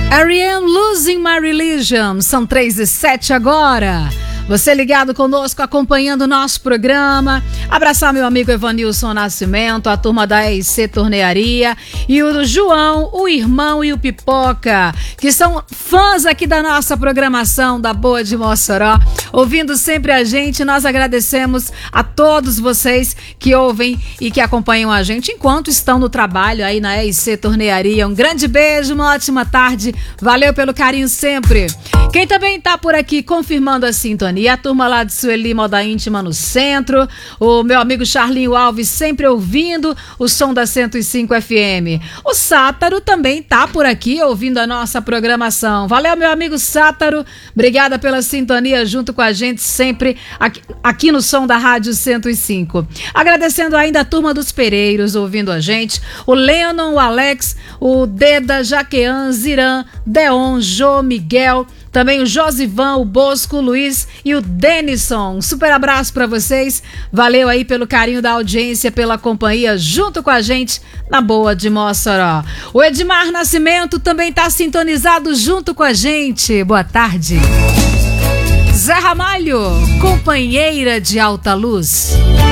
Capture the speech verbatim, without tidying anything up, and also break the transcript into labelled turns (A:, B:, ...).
A: R E M Losing My Religion, são três e sete agora. Você ligado conosco, acompanhando o nosso programa. Abraçar meu amigo Evanilson Nascimento, a turma da E C Tornearia e o João, o irmão e o Pipoca, que são fãs aqui da nossa programação da Boa de Mossoró, ouvindo sempre a gente. Nós agradecemos a todos vocês que ouvem e que acompanham a gente enquanto estão no trabalho aí na E C Tornearia. Um grande beijo, uma ótima tarde. Valeu pelo carinho sempre. Quem também tá por aqui confirmando a sintonia, a turma lá de Sueli Moda Íntima no centro, o meu amigo Charlinho Alves sempre ouvindo o som da cento e cinco F M. O Sátaro também tá por aqui ouvindo a nossa programação. Valeu, meu amigo Sátaro, obrigada pela sintonia junto com a gente sempre aqui, aqui no som da Rádio cento e cinco. Agradecendo ainda a turma dos Pereiros ouvindo a gente, o Lennon, o Alex, o Deda, Jaquean, Ziran, Deon, Jô, Miguel, também o Josivan, o Bosco, o Luiz e o Denison. Um super abraço para vocês. Valeu aí pelo carinho da audiência, pela companhia junto com a gente na Boa de Mossoró. O Edmar Nascimento também está sintonizado junto com a gente. Boa tarde. Zé Ramalho, companheira de alta luz.